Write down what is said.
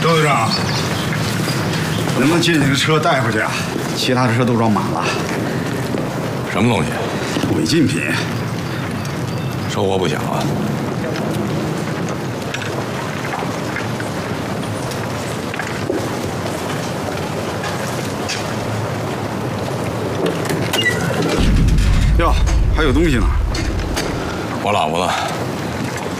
周队长，能不能借你的车带回去啊？其他的车都装满了。 什么东西？ 违禁品。 收获不小啊。 哟，还有东西呢。 我老婆呢？